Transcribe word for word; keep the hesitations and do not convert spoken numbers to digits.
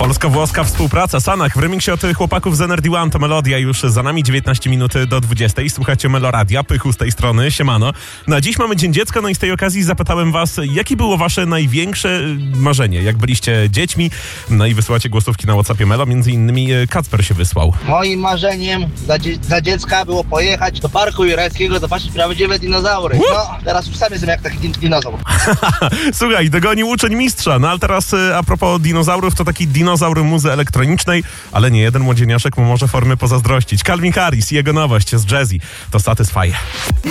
Polsko-włoska współpraca. Sanach w remiksie od chłopaków z Energy One to melodia już za nami, dziewiętnaście minut do dwudziestej. Słuchacie Meloradia, Pychu z tej strony, siemano. Na dziś mamy Dzień Dziecka, no i z tej okazji zapytałem was, jakie było wasze największe marzenie, jak byliście dziećmi? No i wysyłacie głosówki na WhatsAppie Melo, między innymi Kacper się wysłał. Moim marzeniem dla, dzie- dla dziecka było pojechać do Parku Jurajskiego, zobaczyć prawdziwe dinozaury. No, teraz już sam jestem jak taki din- dinozaur. Słuchaj, dogonił uczeń mistrza. No ale teraz a propos dinozaurów, to taki dinozaur muzy elektronicznej, ale nie jeden młodzieniaszek mu może formy pozazdrościć. Calvin Harris i jego nowość z Jazzy to Satisfy.